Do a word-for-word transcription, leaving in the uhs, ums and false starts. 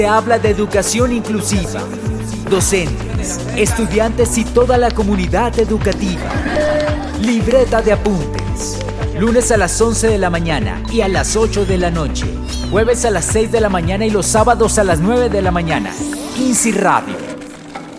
Se habla de educación inclusiva, docentes, estudiantes y toda la comunidad educativa. Libreta de apuntes. Lunes a las once de la mañana y a las ocho de la noche. Jueves a las seis de la mañana y los sábados a las nueve de la mañana. INSI Radio.